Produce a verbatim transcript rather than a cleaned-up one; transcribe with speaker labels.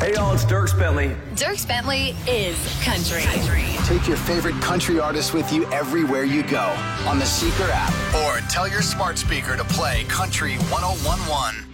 Speaker 1: Hey, y'all, it's Dierks Bentley.
Speaker 2: Dierks Bentley is country.
Speaker 3: Take your favorite country artist with you everywhere you go on the Seeker app, or tell your smart speaker to play Country one oh one one.